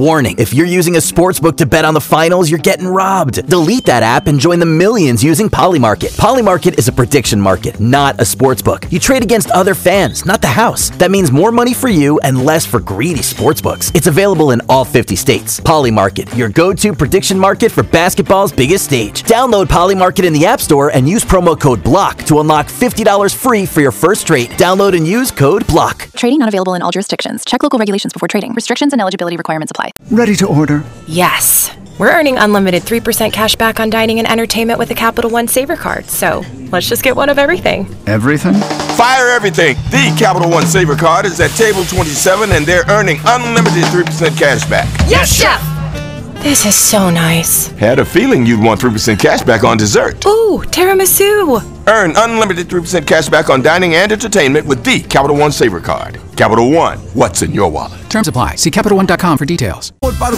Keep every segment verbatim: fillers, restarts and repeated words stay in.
Warning, if you're using a sportsbook to bet on the finals, you're getting robbed. Delete that app and join the millions using Polymarket. Polymarket is a prediction market, not a sportsbook. You trade against other fans, not the house. That means more money for you and less for greedy sportsbooks. It's available in all fifty states. Polymarket, your go-to prediction market for basketball's biggest stage. Download Polymarket in the App Store and use promo code BLOCK to unlock fifty dollars free for your first trade. Download and use code BLOCK. Trading not available in all jurisdictions. Check local regulations before trading. Restrictions and eligibility requirements apply. Ready to order? Yes. We're earning unlimited three percent cash back on dining and entertainment with a Capital One Saver card. So let's just get one of everything. Everything? Fire everything. The Capital One Saver card is at table twenty-seven and they're earning unlimited three percent cash back. Yes, Chef! This is so nice. Had a feeling you'd want three percent cash back on dessert. Ooh, tiramisu. Earn unlimited three percent cash back on dining and entertainment with the Capital One Saver card. Capital One, what's in your wallet? Terms apply. See Capital One dot com for details.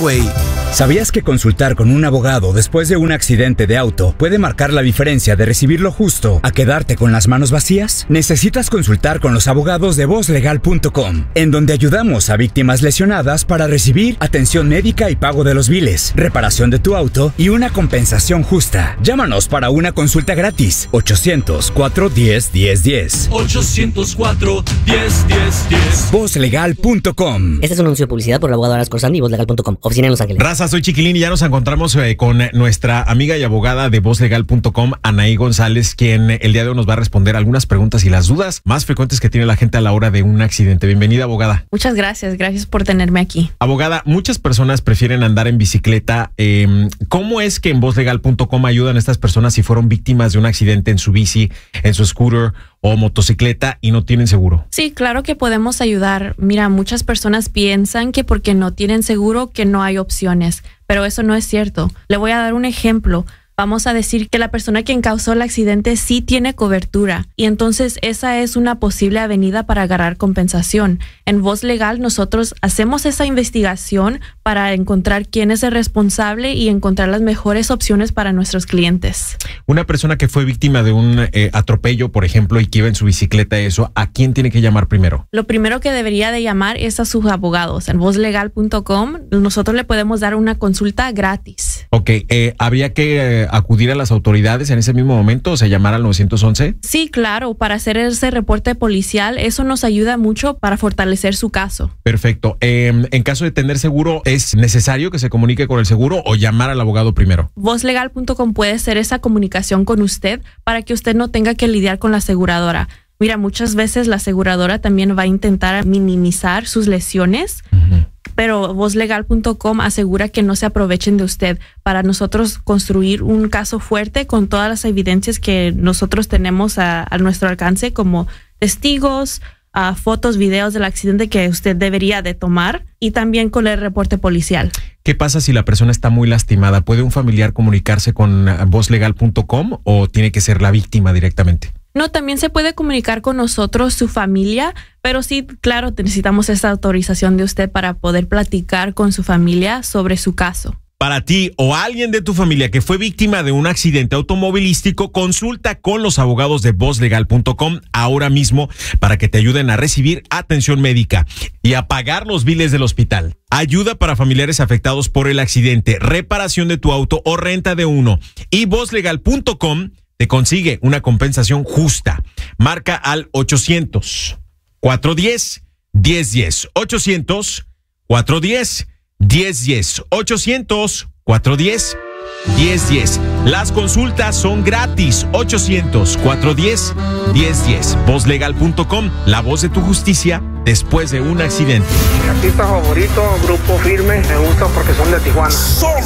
¿Sabías que consultar con un abogado después de un accidente de auto puede marcar la diferencia de recibir lo justo a quedarte con las manos vacías? Necesitas consultar con los abogados de voz legal punto com, en donde ayudamos a víctimas lesionadas para recibir atención médica y pago de los biles, reparación de tu auto y una compensación justa. Llámanos para una consulta gratis. ochocientos, cuatro uno cero, uno cero uno cero. ochocientos cuatro, diez, diez, diez. voz legal punto com. Este es un anuncio de publicidad por el abogado Aras Corsandi y voz legal punto com. Oficina en Los Ángeles. Raza, soy Chiquilín y ya nos encontramos eh, con nuestra amiga y abogada de voz legal punto com, Anaí González, quien el día de hoy nos va a responder algunas preguntas y las dudas más frecuentes que tiene la gente a la hora de un accidente. Bienvenida, abogada. Muchas gracias, gracias por tenerme aquí. Abogada, muchas personas prefieren andar en bicicleta. Eh, ¿Cómo es que en voz legal punto com ayudan a estas personas si fueron víctimas de un accidente en su bici, en su scooter o motocicleta y no tienen seguro? Sí, claro que podemos ayudar. Mira, muchas personas piensan que porque no tienen seguro que no hay opciones, pero eso no es cierto. Le voy a dar un ejemplo. Vamos a decir que la persona quien causó el accidente sí tiene cobertura y entonces esa es una posible avenida para agarrar compensación. En Voz Legal nosotros hacemos esa investigación para encontrar quién es el responsable y encontrar las mejores opciones para nuestros clientes. Una persona que fue víctima de un eh, atropello, por ejemplo, y que iba en su bicicleta, eso, ¿a quién tiene que llamar primero? Lo primero que debería de llamar es a sus abogados. En voz legal punto com nosotros le podemos dar una consulta gratis. Ok, eh, ¿habría que eh, acudir a las autoridades en ese mismo momento, o sea, llamar al nueve once? Sí, claro, para hacer ese reporte policial, eso nos ayuda mucho para fortalecer su caso. Perfecto. Eh, en caso de tener seguro, ¿es necesario que se comunique con el seguro o llamar al abogado primero? voz legal punto com puede hacer esa comunicación con usted para que usted no tenga que lidiar con la aseguradora. Mira, muchas veces la aseguradora también va a intentar minimizar sus lesiones, uh-huh. pero voz legal punto com asegura que no se aprovechen de usted para nosotros construir un caso fuerte con todas las evidencias que nosotros tenemos a, a nuestro alcance, como testigos, uh, fotos, videos del accidente que usted debería de tomar y también con el reporte policial. ¿Qué pasa si la persona está muy lastimada? ¿Puede un familiar comunicarse con voz legal punto com o tiene que ser la víctima directamente? No, también se puede comunicar con nosotros, su familia, pero sí, claro, necesitamos esa autorización de usted para poder platicar con su familia sobre su caso. Para ti o alguien de tu familia que fue víctima de un accidente automovilístico, consulta con los abogados de voz legal punto com ahora mismo para que te ayuden a recibir atención médica y a pagar los biles del hospital. Ayuda para familiares afectados por el accidente, reparación de tu auto o renta de uno. Y voz legal punto com te consigue una compensación justa. Marca al ochocientos, cuatro uno cero, uno cero uno cero. ochocientos, cuatro uno cero, uno cero uno cero. ochocientos, cuatro uno cero, uno cero uno cero. Las consultas son gratis. ochocientos, cuatro uno cero, uno cero uno cero. voz legal punto com, la voz de tu justicia después de un accidente. Mi artista favorito, Grupo Firme, me gusta porque son de Tijuana.